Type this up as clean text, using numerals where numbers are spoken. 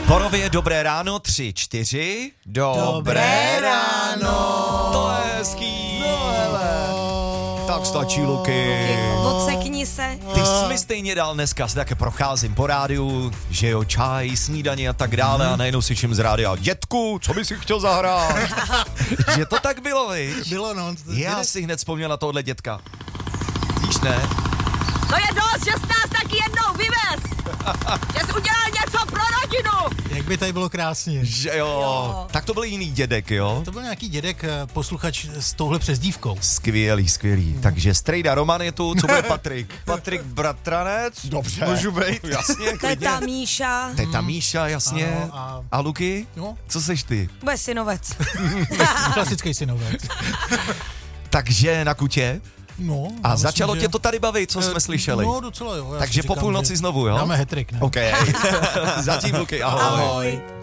Borově dobré ráno, 3, 4. Dobré ráno. To je hezký. No hele. Tak stačí, Luky. Odsekni se. Ty jsi mi stejně dal dneska, se také procházím po rádiu, že jo, čaj, snídaně a tak dále a najednou slyším z rádia, dětku, co by si chtěl zahrát? Že to tak bylo, viď? Bylo, no. Já si hned vzpomněl na tohle dětka. Víš, ne? To je dost, že jsi nás taky jednou vyvez! Že jsi udělal něco pro rodinu! Jak by tady bylo krásně. Že jo. Tak to byl jiný dědek, jo? To byl nějaký dědek, posluchač s touhle přezdívkou. Skvělý. Takže strejda Roman je tu, co bude Patrik? Patrik Bratranec? Dobře. Můžu být? Jasně, klidně. Teta Míša. Teta Míša, jasně. Ano, a Luky? No. Co seš ty? Bude synovec. Klasický synovec. Takže na kutě? No. A začalo tě to tady bavit, co jsme slyšeli? No, docela jo. Já Takže si po říkám, půlnoci že znovu, jo? dáme hat-trick, ne? OK. Zatím, Luky, ahoj. Ahoj.